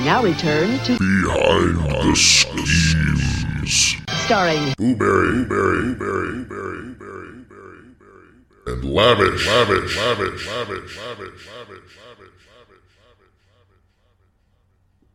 now return to Behind the Schemes, starring Blueberry, and Lavish.